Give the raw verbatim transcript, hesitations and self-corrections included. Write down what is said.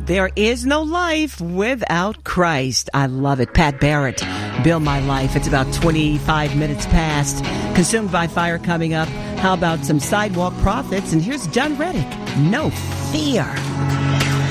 There is no life without Christ. I love it. Pat Barrett, Build My Life. It's about twenty-five minutes past. Consumed by Fire coming up. How about some Sidewalk Prophets? And here's John Reddick. No Fear.